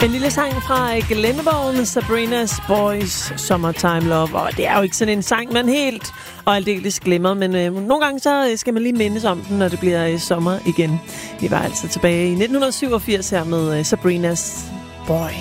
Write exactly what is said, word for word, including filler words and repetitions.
En lille sang fra Glennebogen, Sabrina's Boys, Summertime Love. Og det er jo ikke sådan en sang, man helt og aldeles glemmer. Men øh, nogle gange så skal man lige mindes om den, når det bliver øh, sommer igen. Vi var altså tilbage i nitten syvogfirs her med øh, Sabrina's Boy.